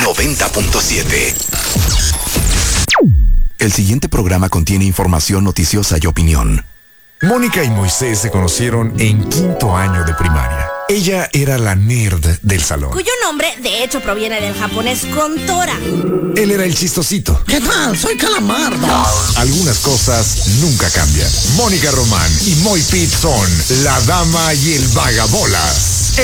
90.7. El siguiente programa contiene información noticiosa y opinión. Mónica y Moisés se conocieron en 5º año de primaria. Ella era la nerd del salón. Cuyo nombre, de hecho, proviene del japonés Kontora. Él era el chistosito. ¿Qué tal? Soy Calamardo. Algunas cosas nunca cambian. Mónica Román y Moy Pitt son la dama y el vagabolas.